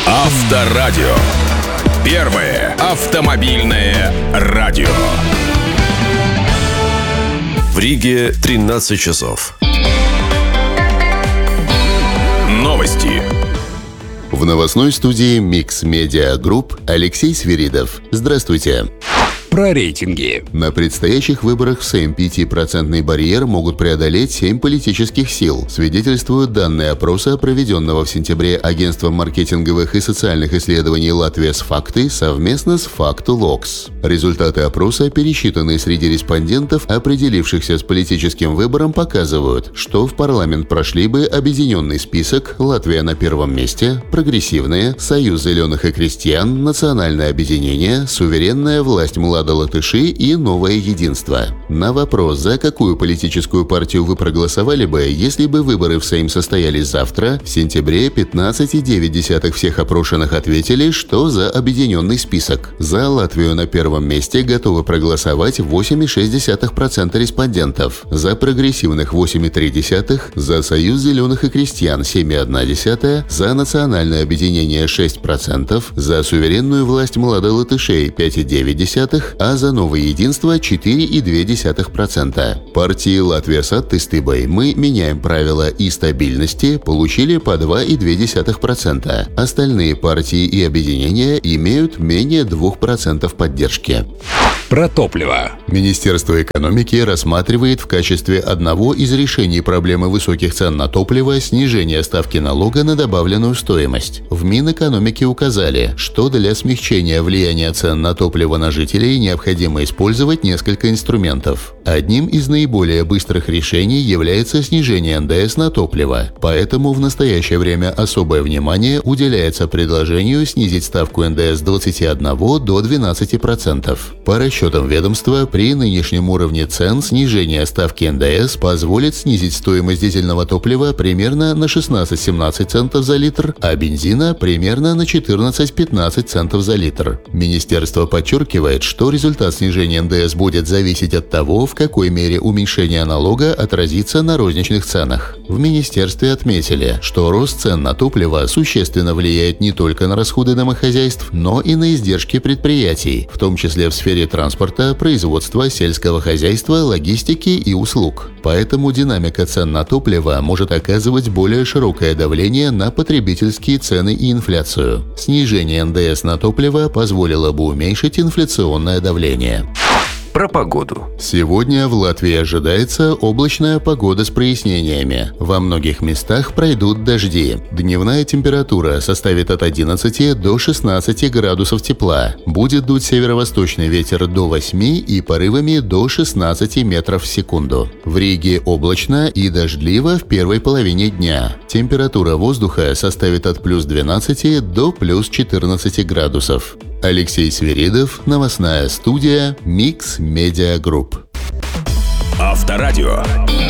Авторадио. Первое автомобильное радио. В Риге 13 часов. Новости. В новостной студии Mix Media Group Алексей Свиридов. Здравствуйте. Про рейтинги. На предстоящих выборах в Сейм 5% барьер могут преодолеть 7 политических сил, свидетельствуют данные опроса, проведенного в сентябре Агентством маркетинговых и социальных исследований «Латвия с факты» совместно с «Факту-Локс». Результаты опроса, пересчитанные среди респондентов, определившихся с политическим выбором, показывают, что в парламент прошли бы объединенный список «Латвия на первом месте», «Прогрессивные», «Союз зеленых и крестьян», «Национальное объединение», «Суверенная власть латыши» и «Новое единство». На вопрос, за какую политическую партию вы проголосовали бы, если бы выборы в Сейм состоялись завтра, в сентябре 15,9% всех опрошенных ответили, что за объединенный список. За Латвию на первом месте готовы проголосовать 8,6% респондентов, за прогрессивных 8,3%, за Союз зеленых и крестьян 7,1%, за Национальное объединение 6%, за суверенную власть латышей 5,9%, а за Новое единство 4,2%. Партии «Латвия с Аттыстыбой», «Мы меняем правила» и «Стабильности» получили по 2,2%. Остальные партии и объединения имеют менее 2% поддержки. Про топливо. Министерство экономики рассматривает в качестве одного из решений проблемы высоких цен на топливо снижение ставки налога на добавленную стоимость. В Минэкономики указали, что для смягчения влияния цен на топливо на жителей необходимо использовать несколько инструментов. Одним из наиболее быстрых решений является снижение НДС на топливо, поэтому в настоящее время особое внимание уделяется предложению снизить ставку НДС с 21 до 12%. По расчетам ведомства, при нынешнем уровне цен снижение ставки НДС позволит снизить стоимость дизельного топлива примерно на 16-17 центов за литр, а бензина примерно на 14-15 центов за литр. Министерство подчеркивает, что результат снижения НДС будет зависеть от того, в какой мере уменьшение налога отразится на розничных ценах. В министерстве отметили, что рост цен на топливо существенно влияет не только на расходы домохозяйств, но и на издержки предприятий, в том числе в сфере транспорта, производства, сельского хозяйства, логистики и услуг. Поэтому динамика цен на топливо может оказывать более широкое давление на потребительские цены и инфляцию. Снижение НДС на топливо позволило бы уменьшить инфляционное давление. Про погоду. Сегодня в Латвии ожидается облачная погода с прояснениями. Во многих местах пройдут дожди. Дневная температура составит от 11 до 16 градусов тепла. Будет дуть северо-восточный ветер до 8 и порывами до 16 метров в секунду. В Риге облачно и дождливо в первой половине дня. Температура воздуха составит от плюс 12 до плюс 14 градусов. Алексей Свиридов, новостная студия Mix Media Group. Авторадио.